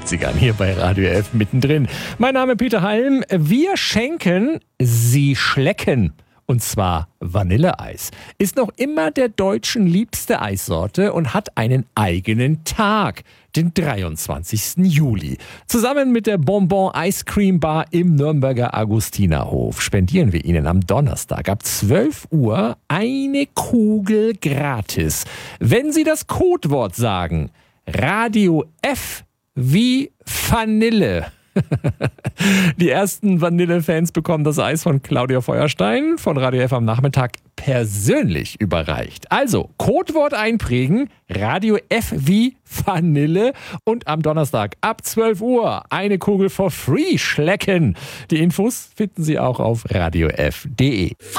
80ern hier bei Radio F mittendrin. Mein Name ist Peter Halm. Wir schenken, Sie schlecken. Und zwar Vanilleeis. Ist noch immer der Deutschen liebste Eissorte und hat einen eigenen Tag, den 23. Juli. Zusammen mit der Bonbon Ice Cream Bar im Nürnberger Augustinerhof spendieren wir Ihnen am Donnerstag ab 12 Uhr eine Kugel gratis. Wenn Sie das Codewort sagen, Radio F wie Vanille. Die ersten Vanille-Fans bekommen das Eis von Claudia Feuerstein von Radio F am Nachmittag persönlich überreicht. Also, Codewort einprägen, Radio F wie Vanille und am Donnerstag ab 12 Uhr eine Kugel for free schlecken. Die Infos finden Sie auch auf radiof.de.